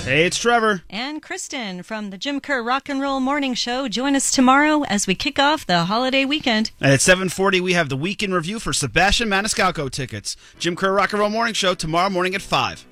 Hey, it's Trevor. And Kristen from the Jim Kerr Rock and Roll Morning Show. Join us tomorrow as we kick off the holiday weekend. And at 7:40, we have the Weekend Review for Sebastian Maniscalco tickets. Jim Kerr Rock and Roll Morning Show tomorrow morning at 5.